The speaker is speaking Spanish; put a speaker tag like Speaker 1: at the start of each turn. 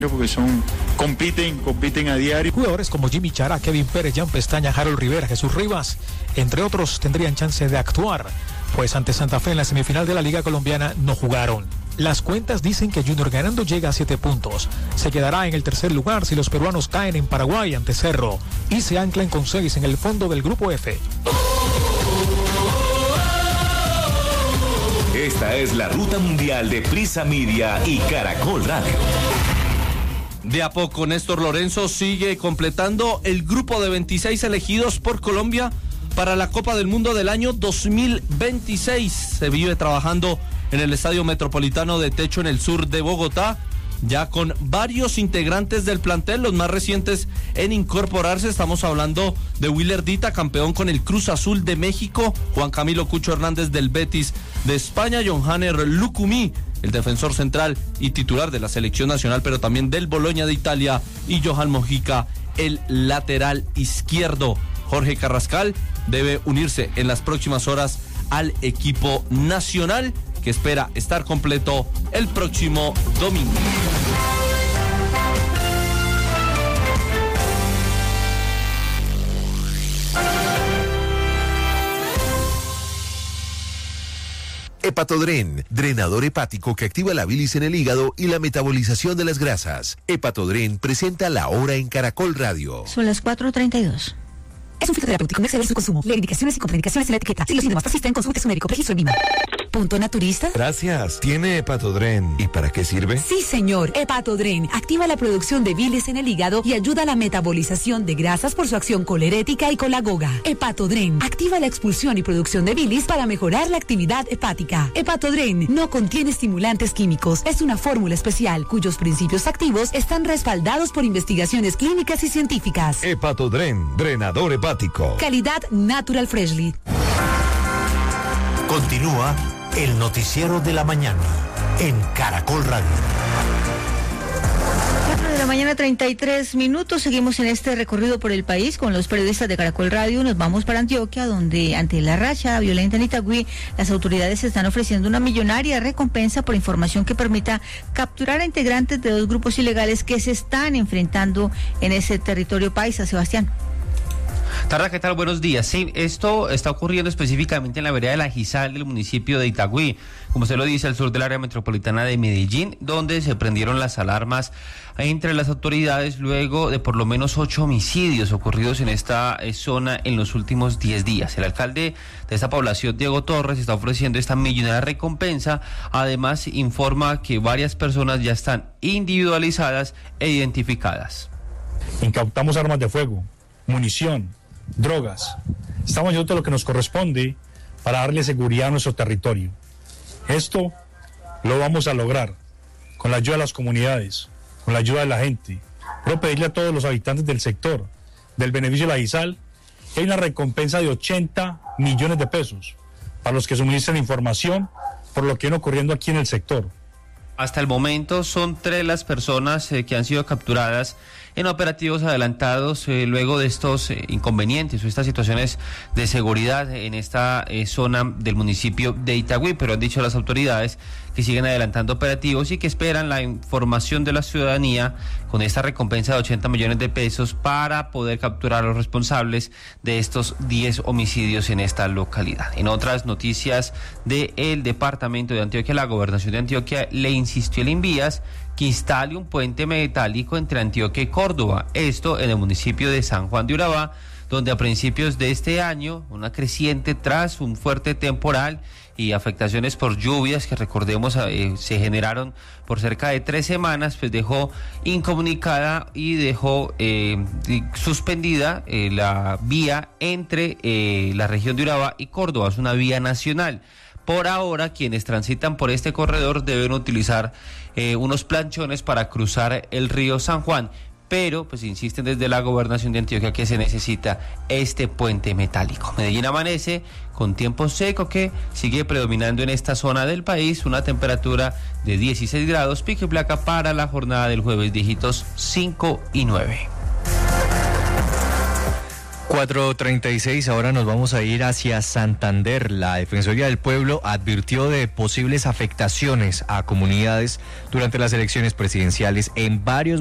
Speaker 1: porque compiten a diario.
Speaker 2: Jugadores como Jimmy Chará, Kevin Pérez, Jan Pestaña, Harold Rivera, Jesús Rivas, entre otros, tendrían chance de actuar, pues ante Santa Fe en la semifinal de la Liga Colombiana no jugaron. Las cuentas dicen que Junior ganando llega a 7 puntos. Se quedará en el tercer lugar si los peruanos caen en Paraguay ante Cerro y se anclan con 6 en el fondo del grupo F.
Speaker 3: Esta es la ruta mundial de Prisa Media y Caracol Radio.
Speaker 4: De a poco, Néstor Lorenzo sigue completando el grupo de 26 elegidos por Colombia para la Copa del Mundo del año 2026. Se vive trabajando en el Estadio Metropolitano de Techo en el sur de Bogotá, ya con varios integrantes del plantel, los más recientes en incorporarse. Estamos hablando de Willer Dita, campeón con el Cruz Azul de México, Juan Camilo Cucho Hernández del Betis de España, John Hanner Lucumí, el defensor central y titular de la selección nacional, pero también del Bologna de Italia, y Johan Mojica, el lateral izquierdo. Jorge Carrascal debe unirse en las próximas horas al equipo nacional, que espera estar completo el próximo domingo.
Speaker 5: Hepatodren, drenador hepático que activa la bilis en el hígado y la metabolización de las grasas. Hepatodren presenta La Hora en Caracol Radio.
Speaker 6: Son las 4:32. Es un fitoterapéutico, no exceder su consumo. Lee indicaciones y contraindicaciones en la etiqueta. Si los síntomas persisten, consulte a su médico. Registro en Lima. ¿Punto naturista?
Speaker 5: Gracias. ¿Tiene Hepatodren? ¿Y para qué sirve?
Speaker 6: Sí, señor. Hepatodren activa la producción de bilis en el hígado y ayuda a la metabolización de grasas por su acción colerética y colagoga. Hepatodren activa la expulsión y producción de bilis para mejorar la actividad hepática. Hepatodren no contiene estimulantes químicos. Es una fórmula especial cuyos principios activos están respaldados por investigaciones clínicas y científicas.
Speaker 5: Hepatodren, drenador hepático.
Speaker 6: Calidad Natural Freshly.
Speaker 7: Continúa el noticiero de la mañana en Caracol Radio.
Speaker 6: 4:33 a.m. Seguimos en este recorrido por el país con los periodistas de Caracol Radio. Nos vamos para Antioquia, donde ante la racha violenta en Itagüí, las autoridades están ofreciendo una millonaria recompensa por información que permita capturar a integrantes de 2 grupos ilegales que se están enfrentando en ese territorio paisa. Sebastián.
Speaker 8: Tarda, ¿qué tal? Buenos días. Sí, esto está ocurriendo específicamente en la vereda de La Gizal del municipio de Itagüí, como se lo dice, al sur del área metropolitana de Medellín, donde se prendieron las alarmas entre las autoridades luego de por lo menos 8 homicidios ocurridos en esta zona en los últimos 10 días. El alcalde de esta población, Diego Torres, está ofreciendo esta millonaria recompensa. Además, informa que varias personas ya están individualizadas e identificadas.
Speaker 9: Incautamos armas de fuego, munición, drogas. Estamos haciendo todo lo que nos corresponde para darle seguridad a nuestro territorio. Esto lo vamos a lograr con la ayuda de las comunidades, con la ayuda de la gente. Quiero pedirle a todos los habitantes del sector del beneficio de La Gizal que hay una recompensa de 80 millones de pesos para los que suministren información por lo que viene ocurriendo aquí en el sector.
Speaker 8: Hasta el momento son 3 las personas que han sido capturadas en operativos adelantados luego de estos inconvenientes o estas situaciones de seguridad en esta zona del municipio de Itagüí, pero han dicho las autoridades que siguen adelantando operativos y que esperan la información de la ciudadanía con esta recompensa de 80 millones de pesos para poder capturar a los responsables de estos 10 homicidios en esta localidad. En otras noticias del departamento de Antioquia, la gobernación de Antioquia le insistió al Invías que instale un puente metálico entre Antioquia y Córdoba, esto en el municipio de San Juan de Urabá, donde a principios de este año, una creciente tras un fuerte temporal y afectaciones por lluvias que recordemos se generaron por cerca de 3 semanas, pues dejó incomunicada y dejó suspendida la vía entre la región de Urabá y Córdoba. Es una vía nacional. Por ahora, quienes transitan por este corredor deben utilizar unos planchones para cruzar el río San Juan, pero pues insisten desde la gobernación de Antioquia que se necesita este puente metálico. Medellín amanece con tiempo seco que sigue predominando en esta zona del país, una temperatura de 16 grados, pico y placa para la jornada del jueves, dígitos 5 y 9.
Speaker 10: 4:36, ahora nos vamos a ir hacia Santander. La Defensoría del Pueblo advirtió de posibles afectaciones a comunidades durante las elecciones presidenciales en varios